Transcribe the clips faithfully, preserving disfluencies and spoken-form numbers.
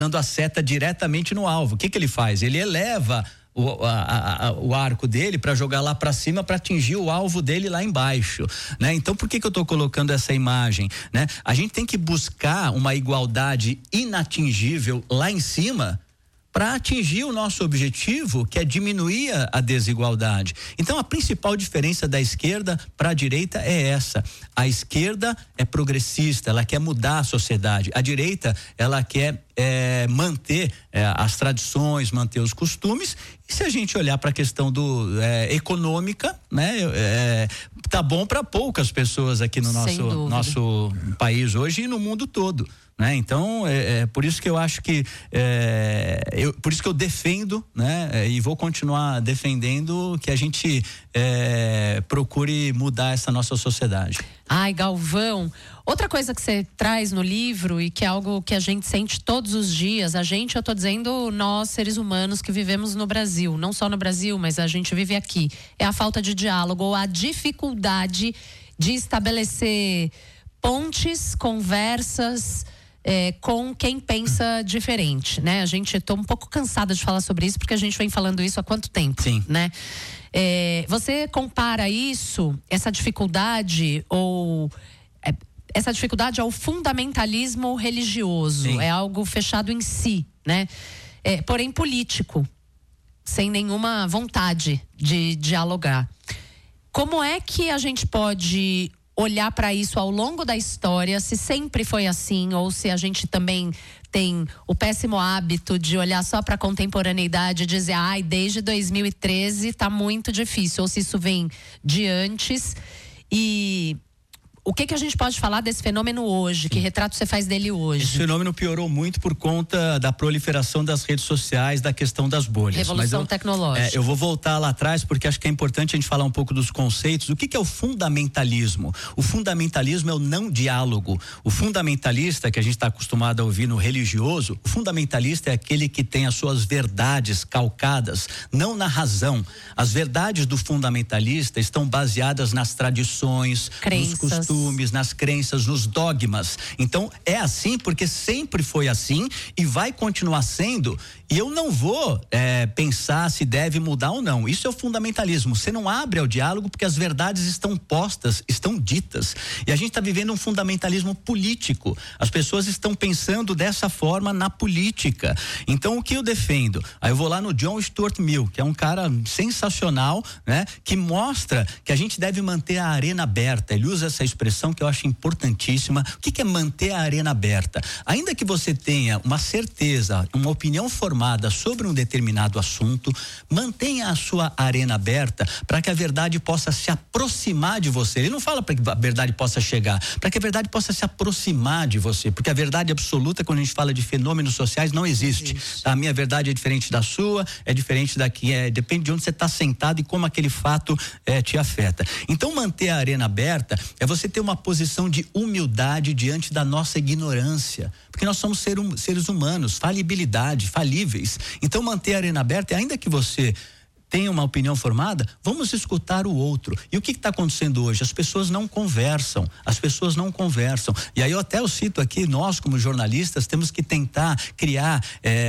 dando a seta diretamente no alvo. O que que ele faz? Ele eleva O, a, a, o arco dele para jogar lá para cima para atingir o alvo dele lá embaixo, né? Então por que que eu tô colocando essa imagem, né? A gente tem que buscar uma igualdade inatingível lá em cima para atingir o nosso objetivo, que é diminuir a, a desigualdade. Então a principal diferença da esquerda para a direita é essa: a esquerda é progressista, ela quer mudar a sociedade; a direita, ela quer é, manter é, as tradições, manter os costumes. E se a gente olhar para a questão do é, econômica, né, é, tá bom para poucas pessoas aqui no nosso nosso país hoje e no mundo todo. Né? Então, é, é por isso que eu acho que é, eu, por isso que eu defendo, né? É, e vou continuar defendendo que a gente é, procure mudar essa nossa sociedade. Ai, Galvão, outra coisa que você traz no livro e que é algo que a gente sente todos os dias, a gente, eu tô dizendo nós, seres humanos que vivemos no Brasil, não só no Brasil, mas a gente vive aqui, é a falta de diálogo ou a dificuldade de estabelecer pontes, conversas, É, com quem pensa diferente, né? A gente, tô um pouco cansada de falar sobre isso porque a gente vem falando isso há quanto tempo, Sim. né? É, você compara isso, essa dificuldade ou é, essa dificuldade ao fundamentalismo religioso? Sim. É algo fechado em si, né? É, porém político, sem nenhuma vontade de dialogar. Como é que a gente pode olhar para isso ao longo da história, se sempre foi assim ou se a gente também tem o péssimo hábito de olhar só para a contemporaneidade e dizer, ai, desde dois mil e treze tá muito difícil, ou se isso vem de antes. E o que que a gente pode falar desse fenômeno hoje? Que retrato você faz dele hoje? Esse fenômeno piorou muito por conta da proliferação das redes sociais, da questão das bolhas. Revolução Mas eu, tecnológica. É, eu vou voltar lá atrás porque acho que é importante a gente falar um pouco dos conceitos. O que que é o fundamentalismo? O fundamentalismo é o não diálogo. O fundamentalista, que a gente está acostumado a ouvir no religioso, o fundamentalista é aquele que tem as suas verdades calcadas, não na razão. As verdades do fundamentalista estão baseadas nas tradições, crenças, nos costumes, nas crenças, nos dogmas. Então é assim porque sempre foi assim e vai continuar sendo. E eu não vou é, pensar se deve mudar ou não. Isso é o fundamentalismo. Você não abre ao diálogo porque as verdades estão postas, estão ditas. E a gente está vivendo um fundamentalismo político. As pessoas estão pensando dessa forma na política. Então o que eu defendo? Aí eu vou lá no John Stuart Mill, que é um cara sensacional, né? Que mostra que a gente deve manter a arena aberta. Ele usa essa expressão que eu acho importantíssima. O que que é manter a arena aberta? Ainda que você tenha uma certeza, uma opinião formada sobre um determinado assunto, mantenha a sua arena aberta para que a verdade possa se aproximar de você. Ele não fala para que a verdade possa chegar, para que a verdade possa se aproximar de você, porque a verdade absoluta, quando a gente fala de fenômenos sociais, não existe. Isso. A minha verdade é diferente da sua, é diferente daqui, é, depende de onde você está sentado e como aquele fato é, te afeta. Então manter a arena aberta é você ter uma posição de humildade diante da nossa ignorância, porque nós somos ser, um, seres humanos, falibilidade, falíveis. Então manter a arena aberta, ainda que você tenha uma opinião formada, vamos escutar o outro. E o que está acontecendo hoje? As pessoas não conversam, as pessoas não conversam. E aí eu até eu cito aqui, nós como jornalistas temos que tentar criar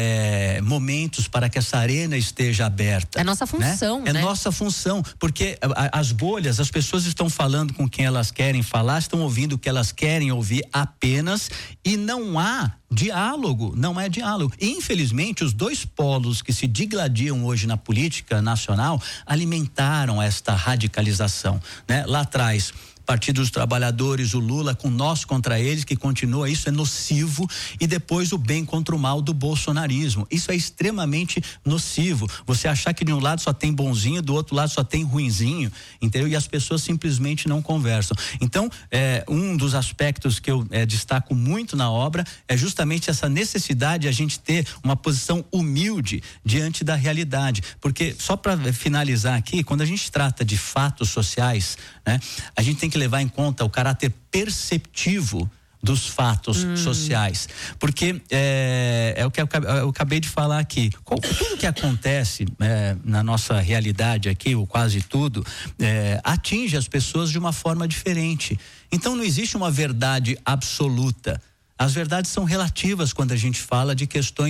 é, momentos para que essa arena esteja aberta. É nossa função, né? É né? nossa função, porque a, as bolhas, as pessoas estão falando com quem elas querem falar, estão ouvindo o que elas querem ouvir apenas, e não há diálogo, não é diálogo. E, infelizmente, os dois polos que se digladiam hoje na política nacional alimentaram esta radicalização, né? Lá atrás, Partido dos Trabalhadores, o Lula com nós contra eles, que continua, isso é nocivo, e depois o bem contra o mal do bolsonarismo. Isso é extremamente nocivo. Você achar que de um lado só tem bonzinho, do outro lado só tem ruinzinho, entendeu? E as pessoas simplesmente não conversam. Então, é, um dos aspectos que eu é, destaco muito na obra é justamente essa necessidade de a gente ter uma posição humilde diante da realidade. Porque, só para finalizar aqui, quando a gente trata de fatos sociais, né, a gente tem que levar em conta o caráter perceptivo dos fatos hum. sociais, porque é, é o que eu, eu acabei de falar aqui. Tudo que acontece é, na nossa realidade aqui, ou quase tudo, é, atinge as pessoas de uma forma diferente. Então não existe uma verdade absoluta. As verdades são relativas quando a gente fala de questões